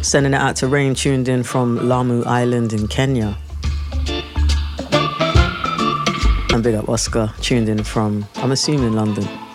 Sending it out to Rain, tuned in from Lamu Island in Kenya. And big up Oscar, tuned in from, I'm assuming, London.